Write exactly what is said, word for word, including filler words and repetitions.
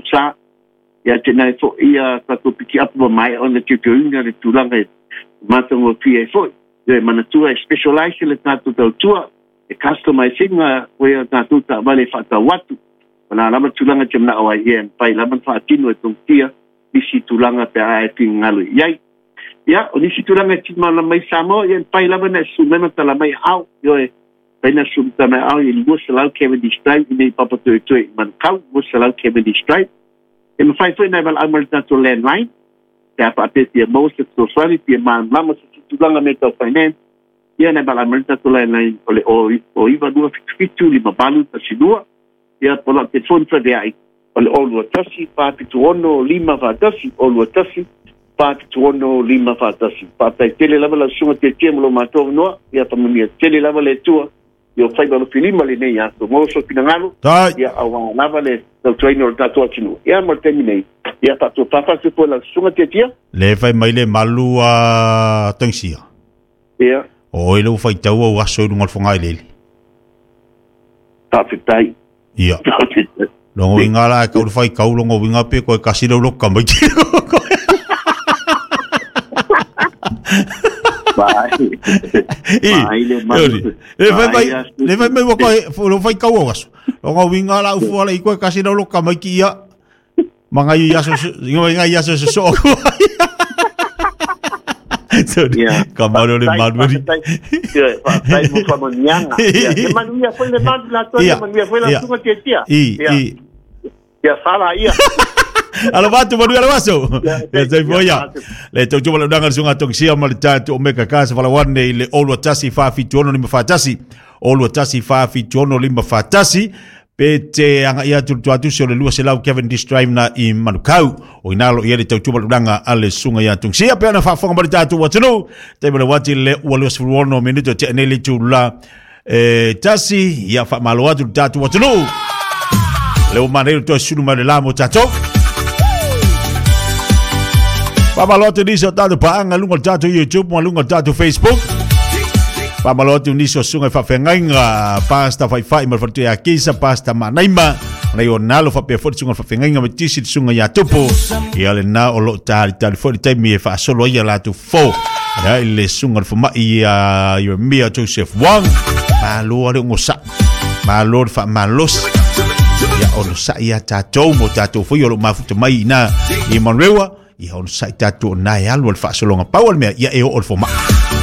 sa ya tena fo ia ka to piki up mai on the tutorial le tulanga matango pia fo e mana tua specialize le tatu tua e customizing where tatu ta vale fata watu na lama tulanga temna awa yen pai lama fa tino e tongia isi tulanga pe ai pingalu yai ya onisi tulanga tima la mai samo yen pai lama na sumena tala mai au yo e pena sumta mai au i lu sala Kevin Stripe ni papa to to man kau lu sala Kevin Stripe e no fai foi na val amal tatu landline ya pa te ti most society man lama tulanga meta finance ia na val amal tatu landline ole o o iva dua fitu lima balu tasidua ia pola telefon fa de ai ole olu tasi pa pitu ono lima va tasi olu tasi pa pitu ono lima va tasi pa tai tele lava la sunga te te mo mato no ia pa mia tele lava le tua io fai ba lo filima le nei ato mo so pinangalo ia awa lava le do trainer da to chinu ia mo terminei ia pa to pa fa se po la sunga te te le fai mai le malu a tangsia ia o ile fai tau o aso no fonga ile ta fitai ia longo ingala ka ur fai ka longo winga pe ko kasi lo ka mai Vai. Vai le mai. Le fai mai, le fai mai ko lo fai ka o aso. Longo ingala u fo la ko kasi lo ka mai ki ia. Manga ia so inga ia so so. Yeah. Kamaro le maduri. Yeah, sai mo fa manhã. Yeah, mas ia foi levado lá toda, mas ia foi lá sua tia. E e fala aí. Alo batu manu alo maso. Ya sai boya. Le tau tuma ndanga sunga tokisia mal tatu omeka kasa fala wane le olu tasi fa fitono ni mafatasi. Olu tasi fa fitono li mafatasi. Pete anga ia tu tu so le lua se lau Kevin Stripe na I Manukau o inalo ia le tau tuma ndanga ale sunga ya tungsia pe na fa fonga mal tatu watunu. Te bele wati le olu sfuono minuto te neli tu la eh tasi ya fa malo watu tatu watunu. Le o manero to sunu mal la mo tatu. Pamalote niso tatu paanga lunga tatu YouTube, lunga tatu Facebook. Pamalote niso sunga fa fengainga pasta fai fai mal fatu ya kisa pasta manaima. Na yo nalo fa pe fot sunga fa fengainga metisi sunga ya tupo. Ya le na olo tali tali fot tai mi fa solo ya la tu fo. Ya ile sunga fa ma ya yo mia Joseph Wang. Malo ade ngosa. Malo fa malos. Ya olo sa ya tatu mo tatu fo yo lo mafuta mai na I manrewa. Ia on sai tatu na ya lo fa solonga power me ia e o fo ma